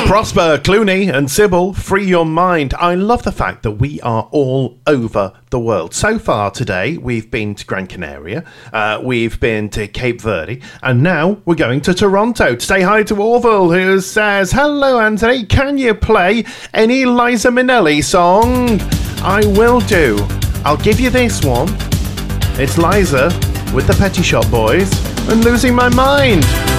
Prosper, Clooney and Sybil, Free Your Mind. I love the fact that we are all over the world. So far today, we've been to Gran Canaria, we've been to Cape Verde, and now we're going to Toronto to say hi to Orville, who says, hello, Anthony, can you play any Liza Minnelli song? I will do. I'll give you this one. It's Liza with the Petty Shop Boys and Losing My Mind.